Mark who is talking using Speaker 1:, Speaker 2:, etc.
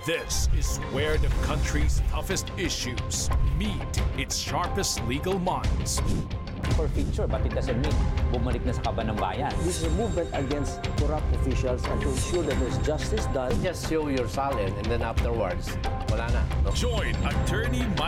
Speaker 1: This is where the country's toughest issues meet its sharpest legal minds.
Speaker 2: For future, but it doesn't mean bumalik na sa kaban ng bayan.
Speaker 3: This is a movement against corrupt officials and to ensure that there's justice done.
Speaker 4: Just show your salin and then afterwards, wala na. No?
Speaker 1: Join Attorney